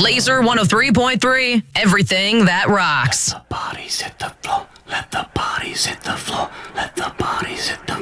Laser 103.3, everything that rocks. Let the bodies hit the floor. Let the bodies hit the floor. Let the bodies hit the